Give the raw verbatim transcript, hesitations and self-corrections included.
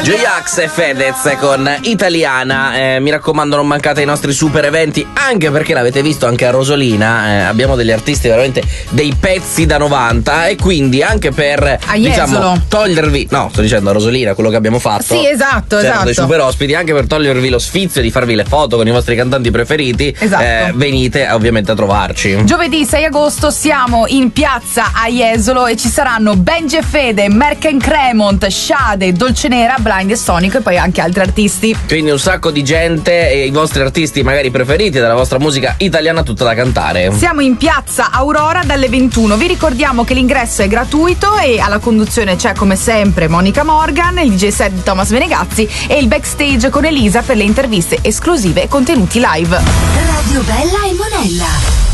J-Ax e Fedez con Italiana. Eh, mi raccomando, non mancate ai nostri super eventi, anche perché l'avete visto anche a Rosolina. Eh, abbiamo degli artisti veramente dei pezzi da novanta, e quindi anche per a diciamo togliervi, no, sto dicendo a Rosolina quello che abbiamo fatto. Sì, esatto, c'erano esatto. dei super ospiti, anche per togliervi lo sfizio di farvi le foto con i vostri cantanti preferiti. Esatto. Eh, venite ovviamente a trovarci. Giovedì sei agosto siamo in piazza a Jesolo e ci saranno Benji e Fede, Merck Cremont, Shade, Dolcenera, Blind e Sonic, e poi anche altri artisti. Quindi un sacco di gente e i vostri artisti magari preferiti della vostra musica italiana tutta da cantare. Siamo in piazza Aurora dalle ventuno. Vi ricordiamo che l'ingresso è gratuito e alla conduzione c'è come sempre Monica Morgan, il D J set di Thomas Venegazzi e il backstage con Elisa per le interviste esclusive e contenuti live. Radio Bella e Monella.